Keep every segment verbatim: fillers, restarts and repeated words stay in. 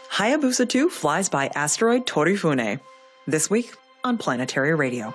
Hayabusa two flies by asteroid Torifune. This week on Planetary Radio.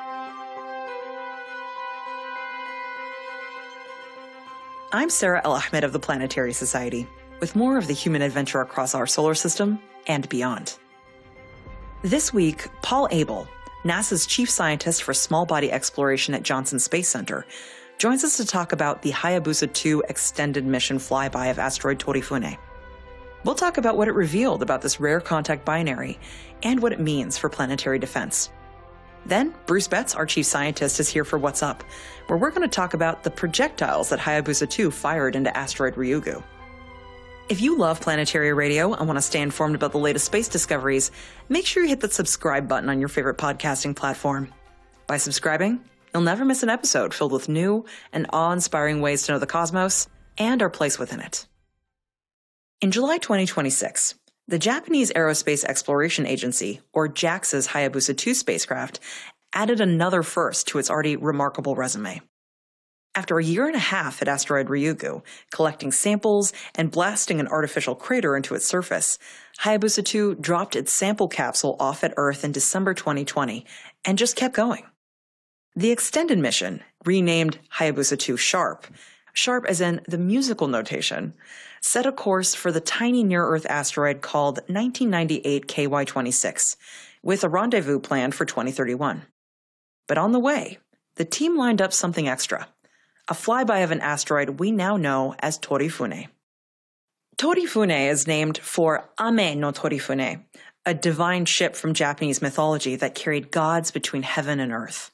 I'm Sarah El-Ahmed of the Planetary Society, with more of the human adventure across our solar system and beyond. This week, Paul Abel, NASA's chief scientist for small body exploration at Johnson Space Center, joins us to talk about the Hayabusa two extended mission flyby of asteroid Torifune. We'll talk about what it revealed about this rare contact binary and what it means for planetary defense. Then, Bruce Betts, our chief scientist, is here for What's Up, where we're going to talk about the projectiles that Hayabusa two fired into asteroid Ryugu. If you love Planetary Radio and want to stay informed about the latest space discoveries, make sure you hit that subscribe button on your favorite podcasting platform. By subscribing, you'll never miss an episode filled with new and awe-inspiring ways to know the cosmos and our place within it. In July twenty twenty-six, the Japanese Aerospace Exploration Agency, or JAXA's Hayabusa two spacecraft, added another first to its already remarkable resume. After a year and a half at asteroid Ryugu, collecting samples and blasting an artificial crater into its surface, Hayabusa two dropped its sample capsule off at Earth in December twenty twenty and just kept going. The extended mission, renamed Hayabusa two Sharp, Sharp as in the musical notation, set a course for the tiny near-Earth asteroid called nineteen ninety-eight K Y twenty-six, with a rendezvous planned for twenty thirty-one. But on the way, the team lined up something extra, a flyby of an asteroid we now know as Torifune. Torifune is named for Ame no Torifune, a divine ship from Japanese mythology that carried gods between heaven and earth.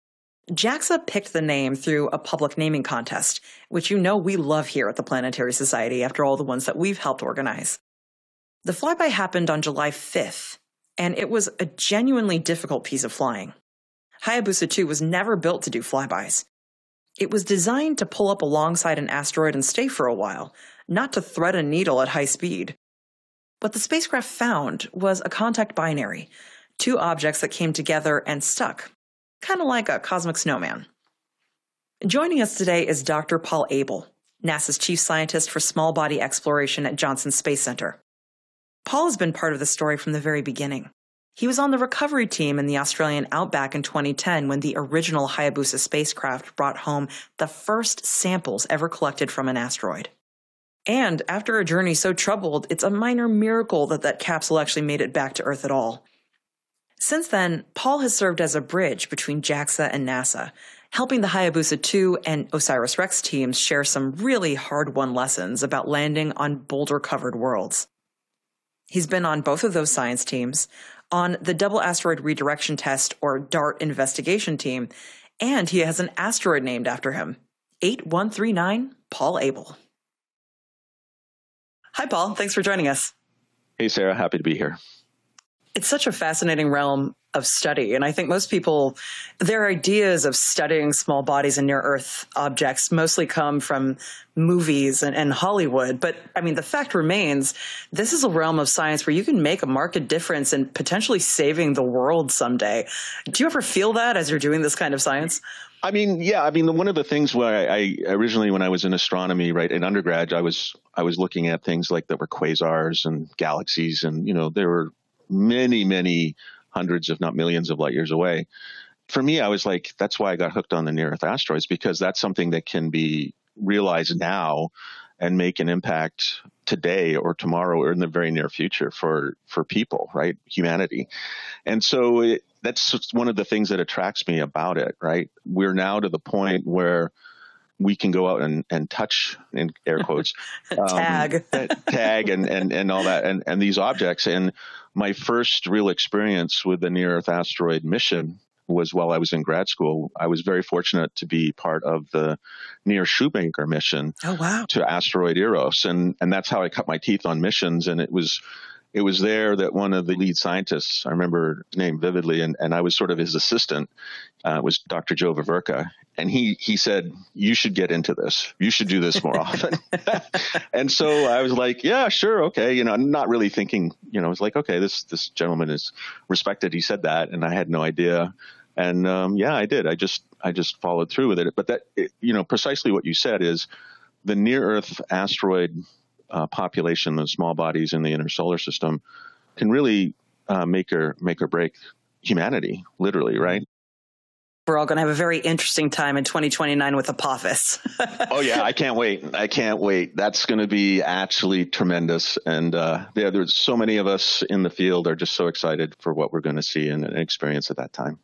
JAXA picked the name through a public naming contest, which you know we love here at the Planetary Society after all the ones that we've helped organize. The flyby happened on July fifth, and it was a genuinely difficult piece of flying. Hayabusa two was never built to do flybys. It was designed to pull up alongside an asteroid and stay for a while, not to thread a needle at high speed. What the spacecraft found was a contact binary, two objects that came together and stuck. Kind of like a cosmic snowman. Joining us today is Doctor Paul Abel, NASA's chief scientist for small body exploration at Johnson Space Center. Paul has been part of the story from the very beginning. He was on the recovery team in the Australian outback in twenty ten when the original Hayabusa spacecraft brought home the first samples ever collected from an asteroid. And after a journey so troubled, it's a minor miracle that that capsule actually made it back to Earth at all. Since then, Paul has served as a bridge between JAXA and NASA, helping the Hayabusa two and OSIRIS-REx teams share some really hard-won lessons about landing on boulder-covered worlds. He's been on both of those science teams, on the Double Asteroid Redirection Test, or DART investigation team, and he has an asteroid named after him, eight one three nine Paul Abel. Hi, Paul. Thanks for joining us. Hey, Sarah. Happy to be here. It's such a fascinating realm of study, and I think most people, their ideas of studying small bodies and near-Earth objects mostly come from movies and, and Hollywood. But, I mean, the fact remains, this is a realm of science where you can make a marked difference in potentially saving the world someday. Do you ever feel that as you're doing this kind of science? I mean, yeah. I mean, one of the things where I, I originally, when I was in astronomy, right, in undergrad, I was I was looking at things like that were quasars and galaxies, and, you know, there were many, many hundreds, if not millions of light years away. For me, I was like, that's why I got hooked on the near-Earth asteroids, because that's something that can be realized now and make an impact today or tomorrow or in the very near future for, for people, right? Humanity. And so it, that's one of the things that attracts me about it, right? We're now to the point where we can go out and, and touch, in air quotes, um, tag, tag and, and, and all that, and, and these objects. And my first real experience with the near-Earth asteroid mission was while I was in grad school. I was very fortunate to be part of the Near Shoemaker mission oh, wow. to asteroid Eros. And, and that's how I cut my teeth on missions. And it was It was there that one of the lead scientists, I remember his name vividly, and, and I was sort of his assistant, uh, was Doctor Joe Vaverka. And he, he said, you should get into this. You should do this more often. And so I was like, yeah, sure. Okay. You know, I'm not really thinking, you know, I was like, okay, this, this gentleman is respected. He said that, and I had no idea. And, um, yeah, I did. I just, I just followed through with it. But that, it, you know, precisely what you said is the near Earth asteroid uh, population, the small bodies in the inner solar system, can really uh, make or make or break humanity, literally, right? We're all going to have a very interesting time in twenty twenty-nine with Apophis. Oh, yeah. I can't wait. I can't wait. That's going to be actually tremendous. And uh, yeah, there's so many of us in the field are just so excited for what we're going to see and, and experience at that time.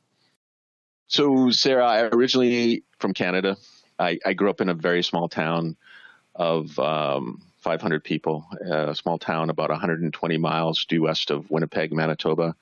So, Sarah, I originally from Canada. I, I grew up in a very small town of um, five hundred people, a small town about one hundred twenty miles due west of Winnipeg, Manitoba,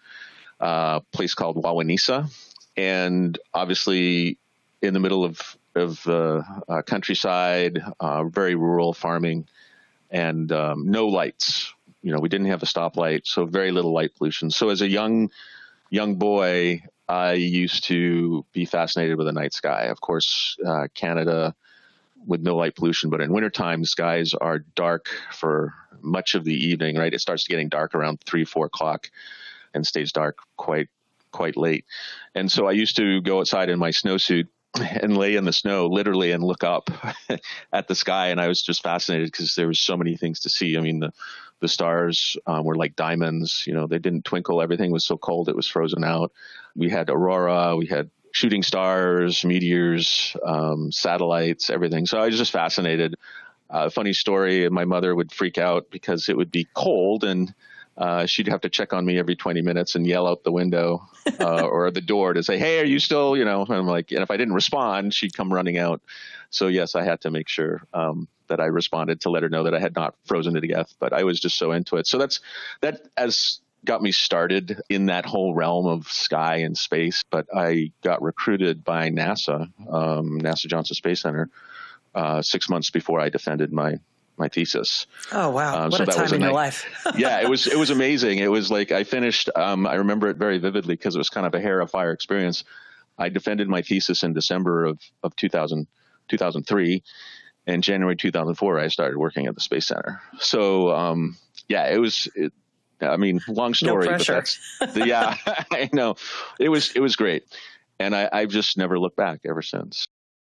a place called Wawanesa. And obviously in the middle of, of uh, uh, countryside, uh, very rural farming, and um, no lights. You know, we didn't have a stoplight, so very little light pollution. So as a young young boy, I used to be fascinated with the night sky. Of course, uh, Canada with no light pollution, but in wintertime, skies are dark for much of the evening, right? It starts getting dark around three, four o'clock and stays dark quite quite late. And so I used to go outside in my snowsuit and lay in the snow literally and look up at the sky. And I was just fascinated because there was so many things to see. I mean, the, the stars um, were like diamonds, you know, they didn't twinkle. Everything was so cold. It was frozen out. We had aurora, we had shooting stars, meteors, um, satellites, everything. So I was just fascinated. Uh, funny story. My mother would freak out because it would be cold and Uh, she'd have to check on me every twenty minutes and yell out the window uh, or the door to say, hey, are you still, you know, and I'm like, and if I didn't respond, she'd come running out. So yes, I had to make sure um, that I responded to let her know that I had not frozen to death, but I was just so into it. So that's, that has got me started in that whole realm of sky and space. But I got recruited by NASA, um, NASA Johnson Space Center, uh, six months before I defended my my thesis. Oh, wow. Um, what so a that time was a in your night. life. Yeah, it was, it was amazing. It was like I finished, um, I remember it very vividly because it was kind of a hair of fire experience. I defended my thesis in December of, of two thousand, two thousand three, and January two thousand four, I started working at the Space Center. So, um, yeah, it was, it, I mean, long story, no but pressure. that's, the, yeah, I know. It was, it was great. And I, I've just never looked back ever since.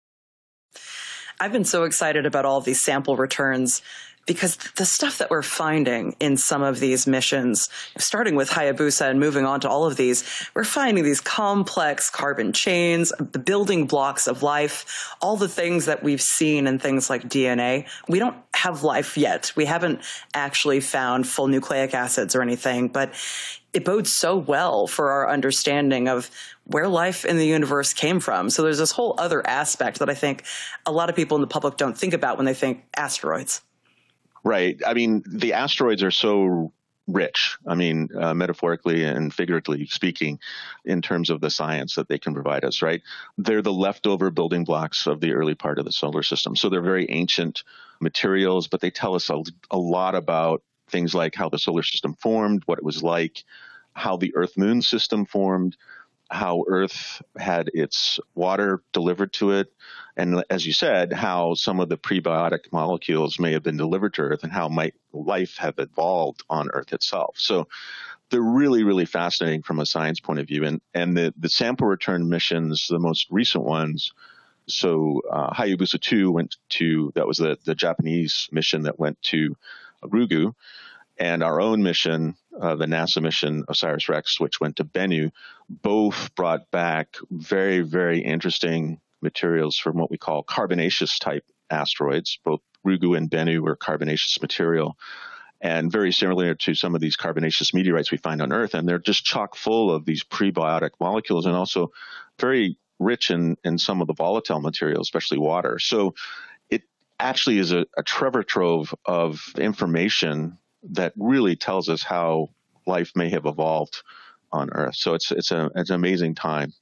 I've been so excited about all of these sample returns because the stuff that we're finding in some of these missions, starting with Hayabusa and moving on to all of these, we're finding these complex carbon chains, the building blocks of life, all the things that we've seen in things like D N A. We don't have life yet. We haven't actually found full nucleic acids or anything, but it bodes so well for our understanding of where life in the universe came from. So there's this whole other aspect that I think a lot of people in the public don't think about when they think asteroids. Right. I mean, the asteroids are so rich, I mean, uh, metaphorically and figuratively speaking, in terms of the science that they can provide us, right? They're the leftover building blocks of the early part of the solar system. So they're very ancient materials, but they tell us a, a lot about things like how the solar system formed, what it was like, how the Earth-Moon system formed, how Earth had its water delivered to it, and as you said, how some of the prebiotic molecules may have been delivered to Earth and how might life have evolved on Earth itself. So they're really, really fascinating from a science point of view. And, and the, the sample return missions, the most recent ones, so uh, Hayabusa two went to, that was the, the Japanese mission that went to Ryugu, and our own mission, uh, the NASA mission OSIRIS-REx, which went to Bennu, both brought back very, very interesting materials from what we call carbonaceous type asteroids. Both Ryugu and Bennu were carbonaceous material, and very similar to some of these carbonaceous meteorites we find on Earth. And they're just chock full of these prebiotic molecules and also very rich in, in some of the volatile materials, especially water. So it actually is a, a treasure trove of information that really tells us how life may have evolved on Earth. So it's it's, a, it's an amazing time.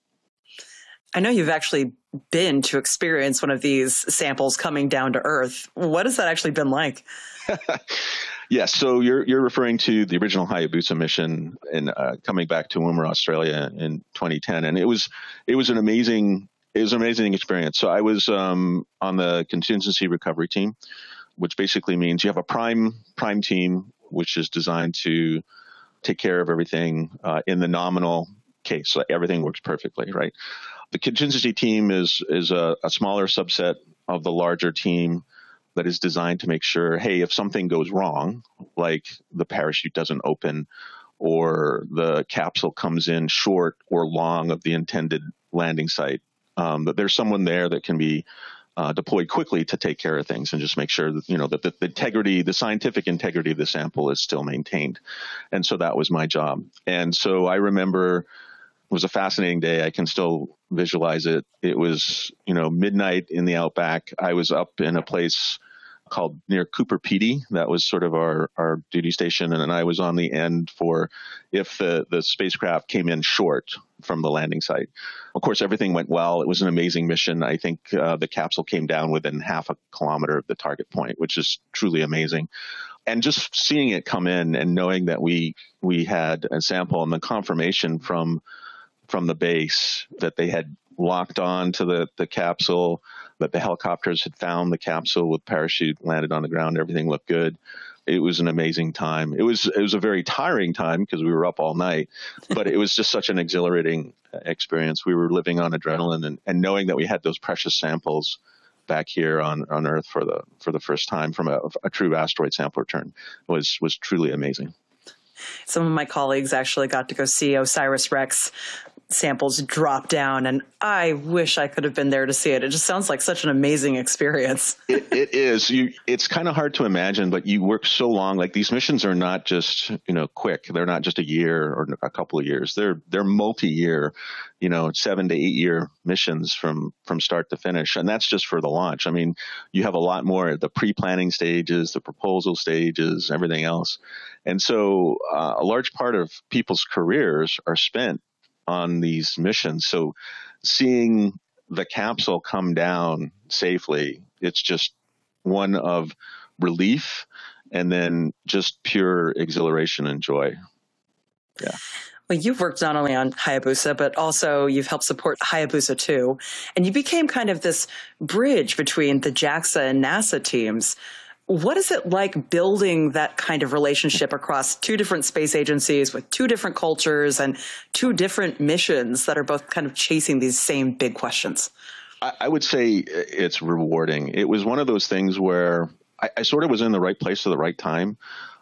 I know you've actually been to experience one of these samples coming down to Earth. What has that actually been like? Yes, so you're you're referring to the original Hayabusa mission and uh, coming back to Woomera, Australia in twenty ten, and it was it was an amazing it was an amazing experience. So I was um, on the contingency recovery team, which basically means you have a prime prime team, which is designed to take care of everything uh, in the nominal case. So everything works perfectly, right? The contingency team is is a, a smaller subset of the larger team that is designed to make sure, hey, if something goes wrong, like the parachute doesn't open or the capsule comes in short or long of the intended landing site, um, that there's someone there that can be uh, deployed quickly to take care of things and just make sure that, you know, that the, the integrity, the scientific integrity of the sample is still maintained. And so that was my job. And so I remember it was a fascinating day. I can still visualize it. It was, you know, midnight in the outback. I was up in a place called near Cooper Pedy. That was sort of our, our duty station. And then I was on the end for if the, the spacecraft came in short from the landing site. Of course, everything went well. It was an amazing mission. I think uh, the capsule came down within half a kilometer of the target point, which is truly amazing. And just seeing it come in and knowing that we we had a sample and the confirmation from from the base that they had locked on to the, the capsule, that the helicopters had found the capsule with parachute, landed on the ground, everything looked good. It was an amazing time. It was it was a very tiring time because we were up all night, but it was just such an exhilarating experience. We were living on adrenaline, and, and knowing that we had those precious samples back here on, on Earth for the for the first time from a, a true asteroid sample return was was truly amazing. Some of my colleagues actually got to go see OSIRIS-REx samples drop down, and I wish I could have been there to see it. It just sounds like such an amazing experience. it, it is. You, it's kind of hard to imagine, but you work so long. Like these missions are not just, you know, quick. They're not just a year or a couple of years. They're they're multi-year, you know, seven to eight year missions from from start to finish, and that's just for the launch. I mean, you have a lot more the pre-planning stages, the proposal stages, everything else, and so uh, a large part of people's careers are spent on these missions. So seeing the capsule come down safely, it's just one of relief and then just pure exhilaration and joy. Yeah. Well, you've worked not only on Hayabusa, but also you've helped support Hayabusa two. And you became kind of this bridge between the JAXA and NASA teams. What is it like building that kind of relationship across two different space agencies with two different cultures and two different missions that are both kind of chasing these same big questions? I, I would say it's rewarding. It was one of those things where I, I sort of was in the right place at the right time.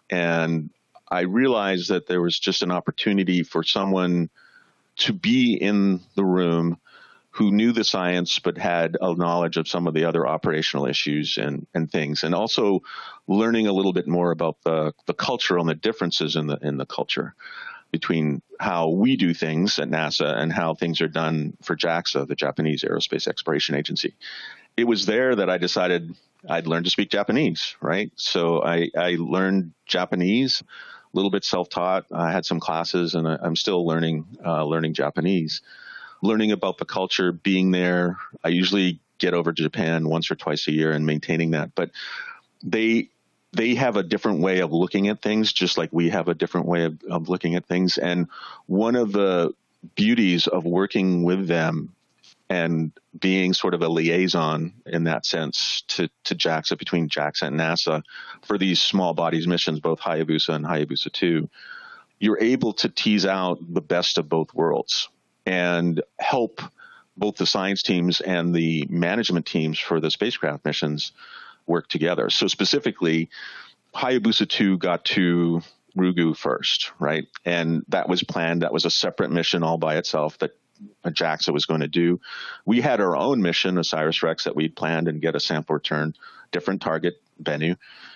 And I realized that there was just an opportunity for someone to be in the room who knew the science but had a knowledge of some of the other operational issues and, and things, and also learning a little bit more about the, the culture and the differences in the in the culture between how we do things at NASA and how things are done for JAXA, the Japanese Aerospace Exploration Agency. It was there that I decided I'd learn to speak Japanese, right? So I, I learned Japanese, a little bit self-taught. I had some classes, and I, I'm still learning uh, learning Japanese. Learning about the culture, being there. I usually get over to Japan once or twice a year and maintaining that. But they they have a different way of looking at things, just like we have a different way of, of looking at things. And one of the beauties of working with them and being sort of a liaison in that sense to, to JAXA, between JAXA and NASA for these small bodies missions, both Hayabusa and Hayabusa two, you're able to tease out the best of both worlds and help both the science teams and the management teams for the spacecraft missions work together. So specifically, Hayabusa two got to Ryugu first, right? And that was planned. That was a separate mission all by itself that JAXA was going to do. We had our own mission, OSIRIS-REx, that we'd planned and get a sample return, different target, Bennu.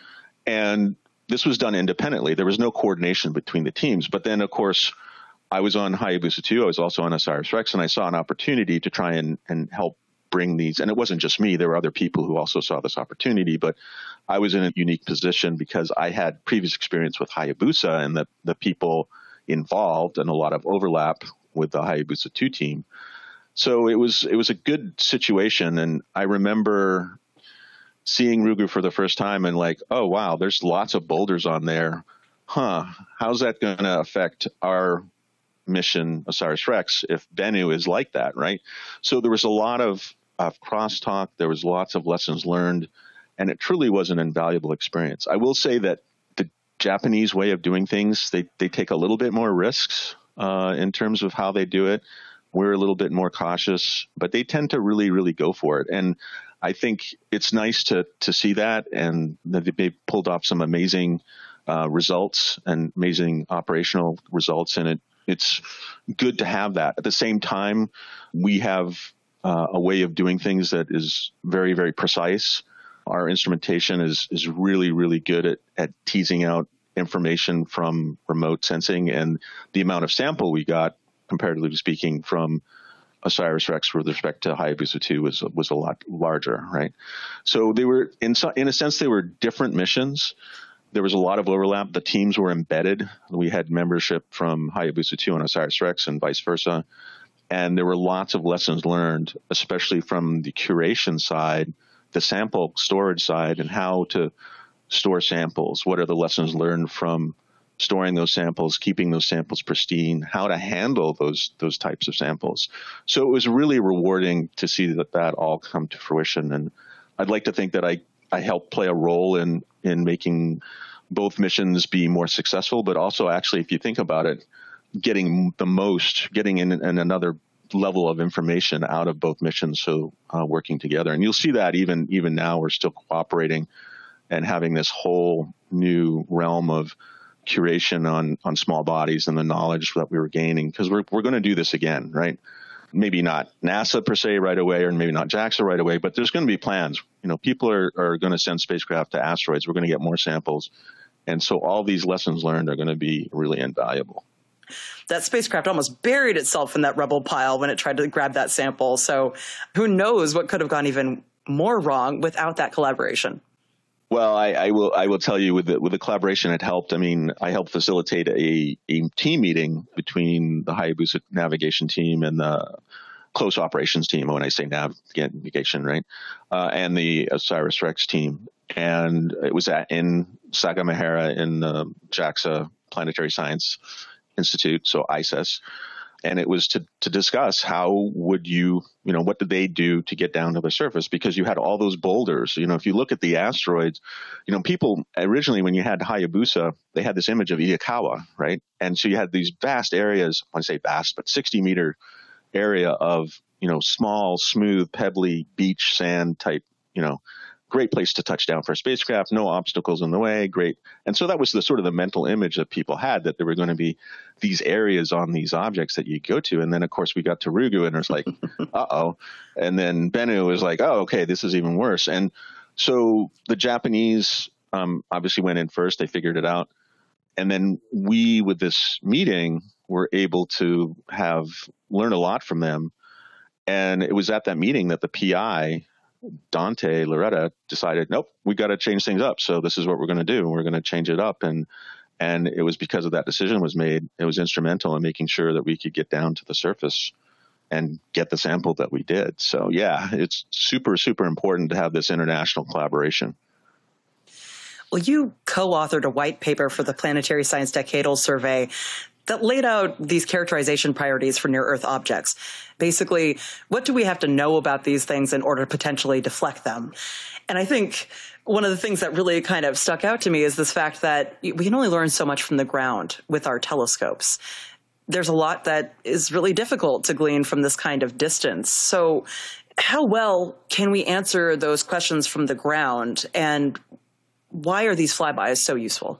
And this was done independently. There was no coordination between the teams. But then, of course, I was on Hayabusa two. I was also on OSIRIS-REx, and I saw an opportunity to try and, and help bring these. And it wasn't just me. There were other people who also saw this opportunity. But I was in a unique position because I had previous experience with Hayabusa and the, the people involved and a lot of overlap with the Hayabusa two team. So it was it was a good situation. And I remember seeing Ryugu for the first time and like, oh, wow, there's lots of boulders on there. Huh, how's that going to affect our mission OSIRIS-REx if Bennu is like that, right? So there was a lot of, of crosstalk. There was lots of lessons learned, and it truly was an invaluable experience. I will say that the Japanese way of doing things, they, they take a little bit more risks uh, in terms of how they do it. We're a little bit more cautious, but they tend to really, really go for it. And I think it's nice to to see that, and that they pulled off some amazing uh, results and amazing operational results, and it it's good to have that. At the same time, we have uh, a way of doing things that is very, very precise. Our instrumentation is is really, really good at, at teasing out information from remote sensing, and the amount of sample we got, comparatively speaking, from OSIRIS-REx with respect to Hayabusa two was was a lot larger, right? So they were, in so, in a sense, they were different missions. There was a lot of overlap. The teams were embedded. We had membership from Hayabusa two and OSIRIS-REx and vice versa. And there were lots of lessons learned, especially from the curation side, the sample storage side, and how to store samples. What are the lessons learned from storing those samples, keeping those samples pristine, how to handle those those types of samples. So it was really rewarding to see that that all come to fruition. And I'd like to think that I, I helped play a role in, in making both missions be more successful, but also actually, if you think about it, getting the most, getting in, in another level of information out of both missions, so uh, working together. And you'll see that even even now we're still cooperating and having this whole new realm of curation on on small bodies and the knowledge that we were gaining, because we're we're going to do this again, right? Maybe not NASA per se right away, or maybe not JAXA right away, but there's going to be plans. You know, people are, are going to send spacecraft to asteroids. We're going to get more samples. And so all these lessons learned are going to be really invaluable. That spacecraft almost buried itself in that rubble pile when it tried to grab that sample. So who knows what could have gone even more wrong without that collaboration. Well, I, I will. I will tell you, with the, with the collaboration, it helped. I mean, I helped facilitate a, a team meeting between the Hayabusa navigation team and the close operations team. When I say navigation, right, uh, and the OSIRIS-REx team, and it was at in Sagamihara in the JAXA Planetary Science Institute, so I C E S. And it was to, to discuss how would you, you know, what did they do to get down to the surface? Because you had all those boulders. You know, if you look at the asteroids, you know, people originally, when you had Hayabusa, they had this image of Itokawa, right? And so you had these vast areas, I want to say vast, but sixty meter area of, you know, small, smooth, pebbly beach sand type, you know, great place to touch down for a spacecraft, no obstacles in the way, great. And so that was the sort of the mental image that people had, that there were going to be these areas on these objects that you go to. And then, of course, we got to Ryugu and it was like, uh-oh. And then Bennu was like, oh, okay, this is even worse. And so the Japanese um, obviously went in first. They figured it out. And then we, with this meeting, were able to have learn a lot from them. And it was at that meeting that the P I, Dante Loretta, decided, nope, we got to change things up. So this is what we're going to do. We're going to change it up. And and it was because of that decision was made. It was instrumental in making sure that we could get down to the surface and get the sample that we did. So yeah, it's super, super important to have this international collaboration. Well, you co-authored a white paper for the Planetary Science Decadal Survey that laid out these characterization priorities for near-Earth objects. Basically, what do we have to know about these things in order to potentially deflect them? And I think one of the things that really kind of stuck out to me is this fact that we can only learn so much from the ground with our telescopes. There's a lot that is really difficult to glean from this kind of distance. So how well can we answer those questions from the ground? And why are these flybys so useful?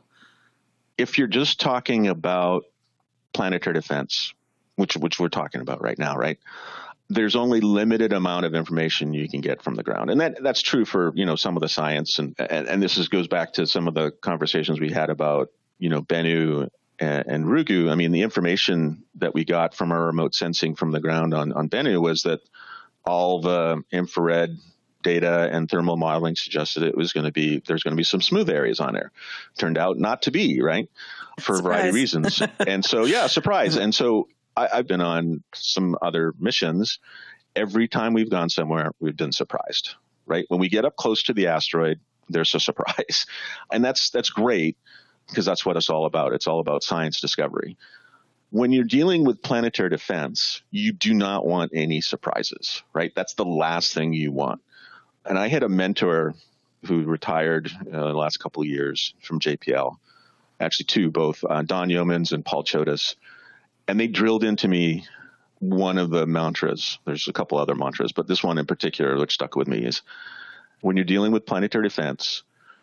If you're just talking about planetary defense, which which we're talking about right now, right? There's only limited amount of information you can get from the ground, and that that's true for you know some of the science, and and, and this is, goes back to some of the conversations we had about you know Bennu and, and Ryugu. I mean, the information that we got from our remote sensing from the ground on on Bennu was that all the infrared data and thermal modeling suggested it was going to be, there's going to be some smooth areas on there. Turned out not to be, right? For surprise. A variety of reasons. And so, yeah, surprise. And so I, I've been on some other missions. Every time we've gone somewhere, we've been surprised, right? When we get up close to the asteroid, there's a surprise. And that's, that's great, because that's what it's all about. It's all about science discovery. When you're dealing with planetary defense, you do not want any surprises, right? That's the last thing you want. And I had a mentor who retired uh, in the last couple of years from J P L, actually two, both uh, Don Yeomans and Paul Chodas. And they drilled into me one of the mantras. There's a couple other mantras, but this one in particular, which stuck with me, is when you're dealing with planetary defense,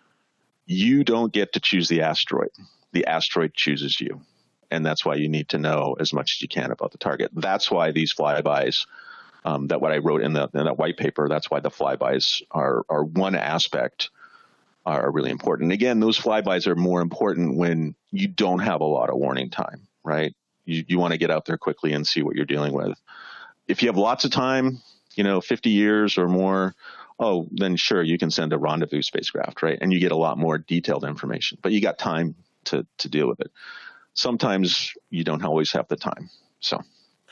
you don't get to choose the asteroid. The asteroid chooses you. And that's why you need to know as much as you can about the target. That's why these flybys, um, that what I wrote in, the, in that white paper, that's why the flybys are, are one aspect are really important. And again, those flybys are more important when you don't have a lot of warning time, right? You, you want to get out there quickly and see what you're dealing with. If you have lots of time, you know, fifty years or more, oh, then sure, you can send a rendezvous spacecraft, right? And you get a lot more detailed information, but you got time to, to deal with it. Sometimes you don't always have the time. So.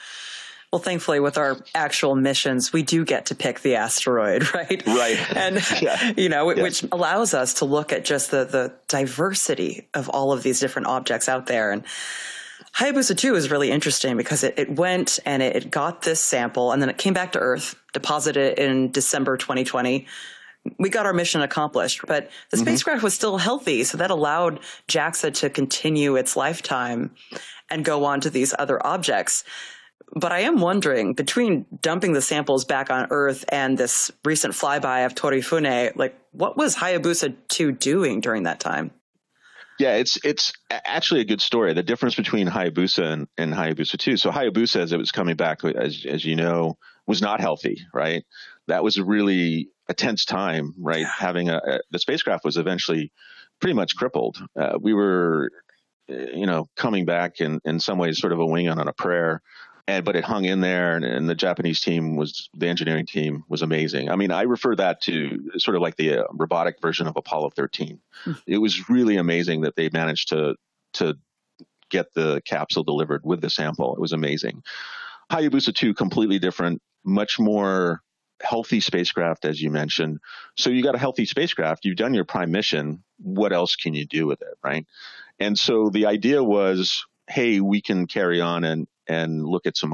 Well, thankfully, with our actual missions, we do get to pick the asteroid, right? Right. And, yeah. you know, yes. which allows us to look at just the, the diversity of all of these different objects out there. And Hayabusa two is really interesting because it, it went and it, it got this sample and then it came back to Earth, deposited it in December twenty twenty. We got our mission accomplished, but the mm-hmm. spacecraft was still healthy. So that allowed JAXA to continue its lifetime and go on to these other objects. But I am wondering, between dumping the samples back on Earth and this recent flyby of Torifune, like, what was Hayabusa two doing during that time? Yeah, it's it's actually a good story. The difference between Hayabusa and, and Hayabusa two. So Hayabusa, as it was coming back, as as you know, was not healthy, right? That was a really a tense time, right? Yeah. Having a, a the spacecraft was eventually pretty much crippled. Uh, we were, you know, coming back in in some ways sort of a wing on a prayer. And, but it hung in there, and, and the Japanese team was, the engineering team was amazing. I mean, I refer that to sort of like the uh, robotic version of Apollo thirteen. Hmm. It was really amazing that they managed to to get the capsule delivered with the sample. It was amazing. Hayabusa two, completely different, much more healthy spacecraft, as you mentioned. So you got a healthy spacecraft, you've done your prime mission, what else can you do with it, right? And so the idea was, hey, we can carry on and and look at some